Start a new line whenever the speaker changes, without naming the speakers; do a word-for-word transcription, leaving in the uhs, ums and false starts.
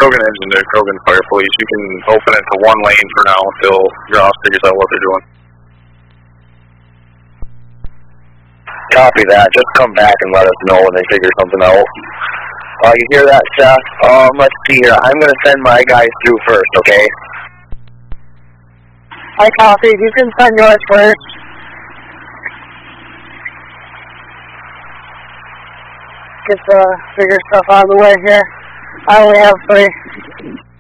Krogan engine to Krogan Fire Police. You can open it to one lane for now until your house figures out what they're doing.
Copy that. Just come back and let us know when they figure something out. Uh, you hear that, Seth? Um, let's see here. I'm going to send my guys through first, okay?
I copy. You can send yours first. Get the bigger stuff out of the way here. I only have three.